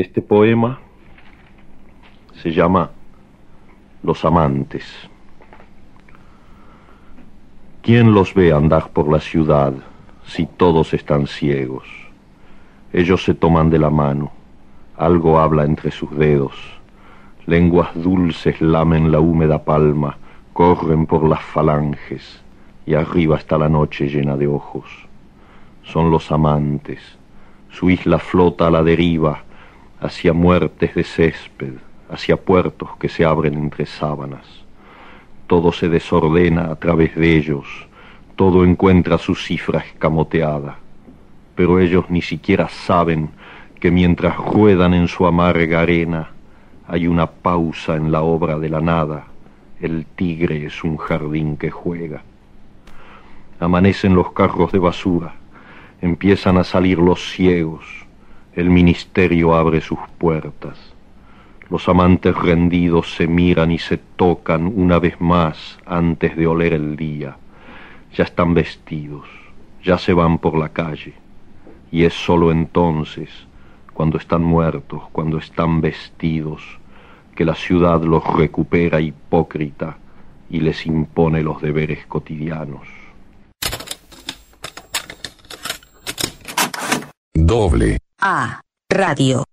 Este poema se llama Los amantes. ¿Quién los ve andar por la ciudad si todos están ciegos? Ellos se toman de la mano, algo habla entre sus dedos, lenguas dulces lamen la húmeda palma, corren por las falanges, y arriba está la noche llena de ojos. Son los amantes, su isla flota a la deriva, hacia muertes de césped, hacia puertos que se abren entre sábanas. Todo se desordena a través de ellos, todo encuentra su cifra escamoteada, pero ellos ni siquiera saben que mientras ruedan en su amarga arena, hay una pausa en la obra de la nada. El tigre es un jardín que juega. Amanecen los carros de basura, empiezan a salir los ciegos, el ministerio abre sus puertas. Los amantes rendidos se miran y se tocan una vez más antes de oler el día. Ya están vestidos, ya se van por la calle, y es sólo entonces, cuando están muertos, cuando están vestidos, que la ciudad los recupera hipócrita y les impone los deberes cotidianos. Doble A Radio.